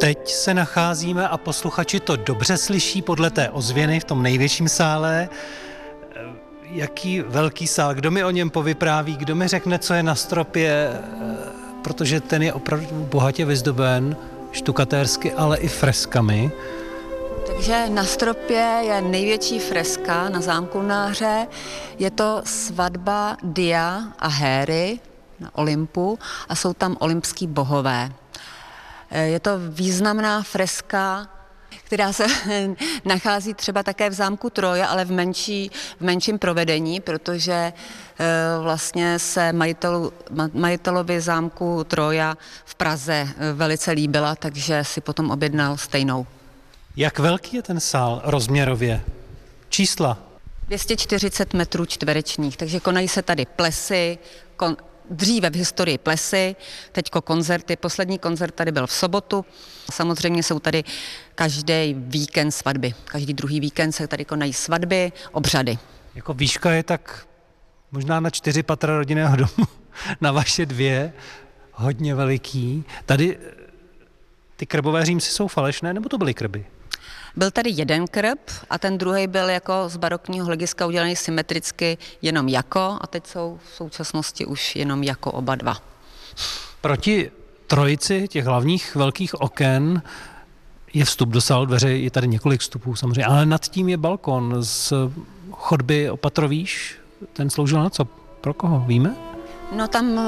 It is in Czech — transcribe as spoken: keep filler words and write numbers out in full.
Teď se nacházíme, a posluchači to dobře slyší podle té ozvěny v tom největším sále. Jaký velký sál, kdo mi o něm povypráví, kdo mi řekne, co je na stropě, protože ten je opravdu bohatě vyzdoben štukatérsky, ale i freskami. Takže na stropě je největší freska na zámku Náře. Je to svatba Dia a Héry na Olympu a jsou tam olympský bohové. Je to významná freska, která se nachází třeba také v zámku Troja, ale v, menší, v menším provedení, protože vlastně se majitelu, majitelovi zámku Troja v Praze velice líbila, takže si potom objednal stejnou. Jak velký je ten sál rozměrově? Čísla? dvě stě čtyřicet metrů čtverečních, takže konají se tady plesy, kon, dříve v historii plesy, teďko koncerty. Poslední koncert tady byl v sobotu. Samozřejmě jsou tady každý víkend svatby. Každý druhý víkend se tady konají svatby, obřady. Jako výška je tak možná na čtyři patra rodinného domu, na vaše dvě, hodně veliký. Tady ty krbové římsy jsou falešné, nebo to byly krby? Byl tady jeden krb a ten druhý byl jako z barokního hlediska udělaný symetricky jenom jako a teď jsou v současnosti už jenom jako oba dva. Proti trojici těch hlavních velkých oken je vstup do sálu, dveře, je tady několik vstupů samozřejmě, ale nad tím je balkon z chodby opatrovýš, ten sloužil na co? Pro koho? Víme? No tam